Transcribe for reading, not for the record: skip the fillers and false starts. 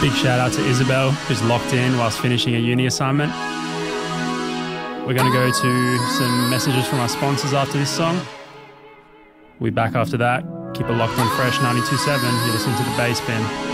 Big shout out to Isabel, who's locked in whilst finishing a uni assignment. We're going to go to some messages from our sponsors after this song. We'll be back after that. Keep it locked on Fresh 92.7. You're listening to The Bass Bin.